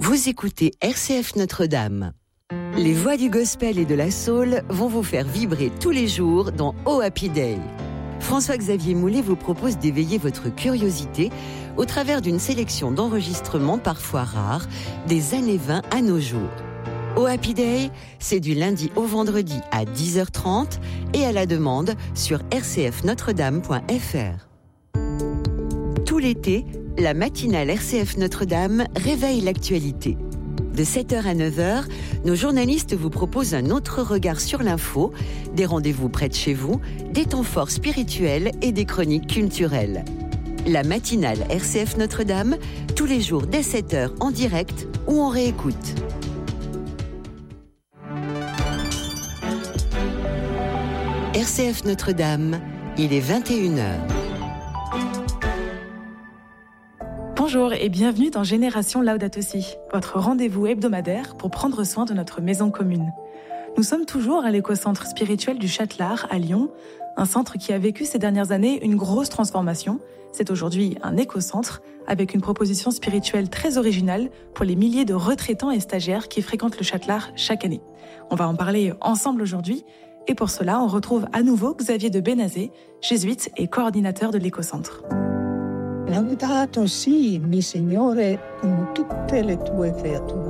Vous écoutez RCF Notre-Dame. Les voix du gospel et de la soul vont vous faire vibrer tous les jours dans Oh Happy Day. François-Xavier Moulet vous propose d'éveiller votre curiosité au travers d'une sélection d'enregistrements parfois rares des années 20 à nos jours. Oh Happy Day, c'est du lundi au vendredi à 10h30 et à la demande sur rcfnotredame.fr. Tout l'été, la matinale RCF Notre-Dame réveille l'actualité. De 7h à 9h, nos journalistes vous proposent un autre regard sur l'info, des rendez-vous près de chez vous, des temps forts spirituels et des chroniques culturelles. La matinale RCF Notre-Dame, tous les jours dès 7h en direct ou en réécoute. RCF Notre-Dame, il est 21h. Bonjour et bienvenue dans Génération Laudato Si, votre rendez-vous hebdomadaire pour prendre soin de notre maison commune. Nous sommes toujours à l'éco-centre spirituel du Châtelard à Lyon, un centre qui a vécu ces dernières années une grosse transformation. C'est aujourd'hui un éco-centre avec une proposition spirituelle très originale pour les milliers de retraitants et stagiaires qui fréquentent le Châtelard chaque année. On va en parler ensemble aujourd'hui et pour cela on retrouve à nouveau Xavier de Benazet, jésuite et coordinateur de l'éco-centre. Laudato si, mi Signore, con tutte le tue creature.